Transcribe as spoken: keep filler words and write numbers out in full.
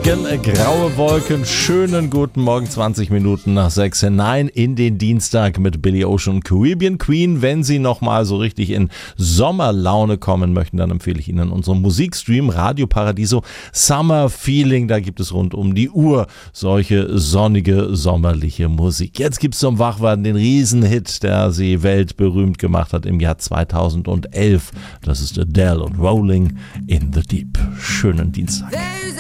Wolken, graue Wolken, schönen guten Morgen, zwanzig Minuten nach sechs hinein in den Dienstag mit Billy Ocean, Caribbean Queen. Wenn Sie nochmal so richtig in Sommerlaune kommen möchten, dann empfehle ich Ihnen unseren Musikstream Radio Paradiso Summer Feeling. Da gibt es rund um die Uhr solche sonnige, sommerliche Musik. Jetzt gibt es zum Wachwerden den Riesenhit, der sie weltberühmt gemacht hat im Jahr zweitausendelf. Das ist Adele und Rolling in the Deep. Schönen Dienstag.